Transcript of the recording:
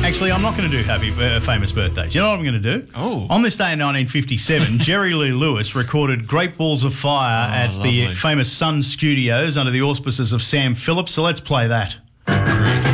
Actually, I'm not going to do famous birthdays. You know what I'm going to do? Oh. On this day in 1957, Jerry Lee Lewis recorded Great Balls of Fire at the famous Sun Studios under the auspices of Sam Phillips. So let's play that.